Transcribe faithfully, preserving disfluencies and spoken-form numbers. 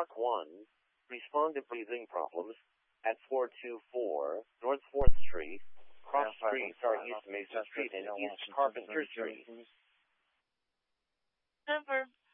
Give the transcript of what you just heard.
Block one, respond to breathing problems at four two four North fourth Street. Cross streets are East Mason Street and East Carpenter Street. Number